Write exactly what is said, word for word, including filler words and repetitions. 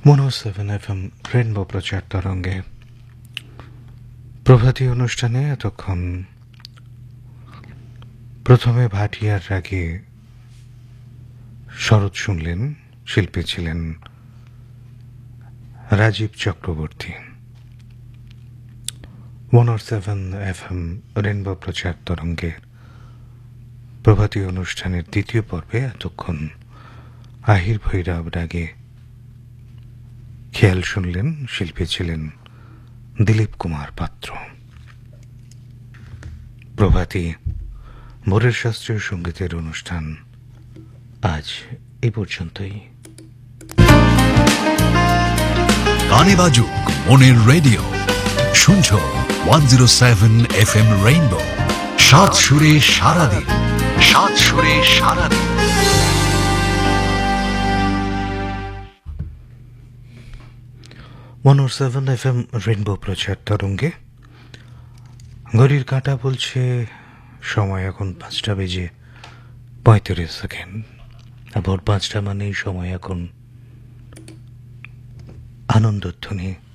মনো seven F M rainbow প্রচার তরঙ্গে প্রভাতী অনুষ্ঠানে এতক্ষণ প্রথমে ভাটিয়ার রাগে শরৎ শুনলেন। শিল্পী ছিলেন রাজীব চক্রবর্তী। মনো সেভেন এফ এম রেনবো প্রচার তরঙ্গের প্রভাতী অনুষ্ঠানের দ্বিতীয় পর্বে এতক্ষণ আহির ভৈরব রাগে খেয়াল শুনলেন। শিল্পী ছিলেন দিলীপ কুমার পাত্র। প্রভাতী ভোরের শাস্ত্রীয় সঙ্গীতের অনুষ্ঠান আজ এই পর্যন্তই। গানে বাজুক মনের রেডিও, শুনছ one zero seven F M rainbow. সাত সুরে সারাদিন, সাত সুরে সারাদিন। One seven F M rainbow প্রচার তরঙ্গে ঘড়ির কাঁটা বলছে সময় এখন পাঁচটা বেজে পঁয়ত্রিশ সেকেন্ড। ভোর পাঁচটা মানেই সময় এখন আনন্দধ্বনি।